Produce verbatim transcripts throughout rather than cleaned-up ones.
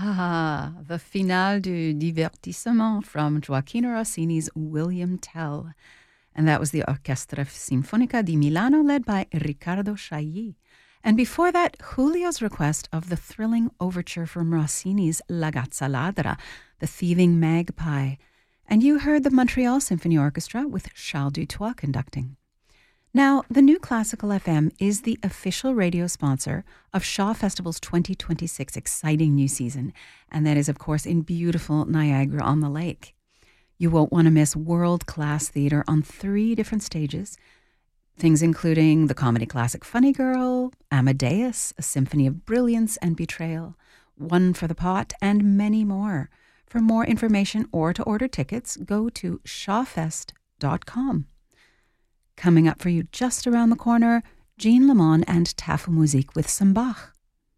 Ah, the finale du divertissement from Gioachino Rossini's William Tell. And that was the Orchestra Sinfonica di Milano led by Riccardo Chailly. And before that, Julio's request of the thrilling overture from Rossini's La Gazza Ladra, the thieving magpie. And you heard the Montreal Symphony Orchestra with Charles Dutoit conducting. Now, the New Classical F M is the official radio sponsor of Shaw Festival's twenty twenty-six exciting new season, and that is, of course, in beautiful Niagara-on-the-Lake. You won't want to miss world-class theater on three different stages, things including the comedy classic Funny Girl, Amadeus, a symphony of brilliance and betrayal, One for the Pot, and many more. For more information or to order tickets, go to shawfest dot com. Coming up for you just around the corner, Jean Lemon and Tafelmusik with some Bach.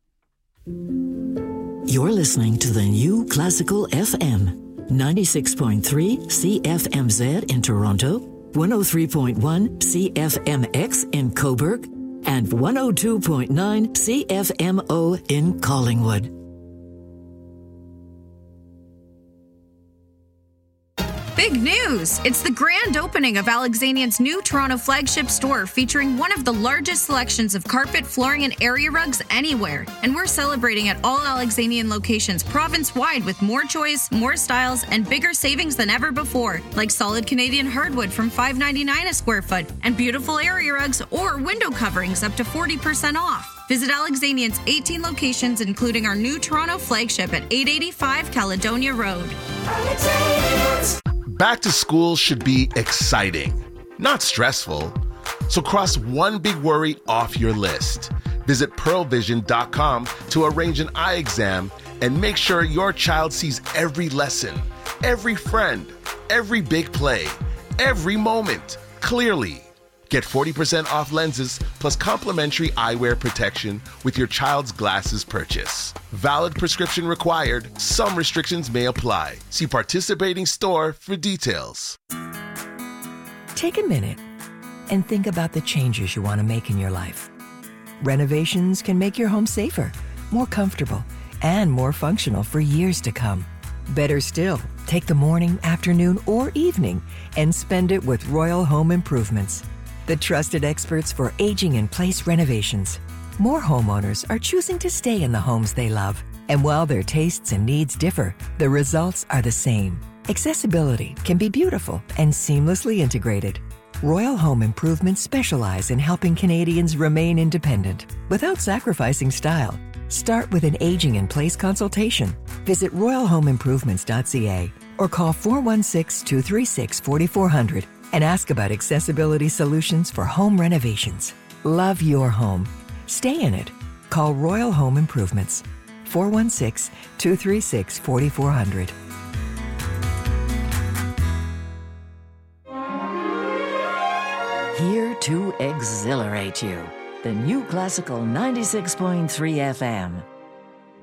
You're listening to the New Classical F M, ninety-six point three C F M Z in Toronto, one oh three point one C F M X in Cobourg, and one oh two point nine C F M O in Collingwood. Big news! It's the grand opening of Alexanian's new Toronto flagship store featuring one of the largest selections of carpet, flooring, and area rugs anywhere. And we're celebrating at all Alexanian locations province-wide with more choice, more styles, and bigger savings than ever before, like solid Canadian hardwood from five ninety-nine a square foot and beautiful area rugs or window coverings up to forty percent off. Visit Alexanian's eighteen locations, including our new Toronto flagship at eight eighty-five Caledonia Road. Back to school should be exciting, not stressful. So cross one big worry off your list. Visit pearl vision dot com to arrange an eye exam and make sure your child sees every lesson, every friend, every big play, every moment clearly. Get forty percent off lenses plus complimentary eyewear protection with your child's glasses purchase. Valid prescription required. Some restrictions may apply. See participating store for details. Take a minute and think about the changes you want to make in your life. Renovations can make your home safer, more comfortable, and more functional for years to come. Better still, take the morning, afternoon, or evening and spend it with Royal Home Improvements, the trusted experts for aging-in-place renovations. More homeowners are choosing to stay in the homes they love. And while their tastes and needs differ, the results are the same. Accessibility can be beautiful and seamlessly integrated. Royal Home Improvements specialize in helping Canadians remain independent without sacrificing style. Start with an aging-in-place consultation. Visit royal home improvements dot c a or call four one six, two three six, four four zero zero and ask about accessibility solutions for home renovations. Love your home. Stay in it. Call Royal Home Improvements. four one six, two three six, four four zero zero. Here to exhilarate you. The New Classical ninety-six point three F M.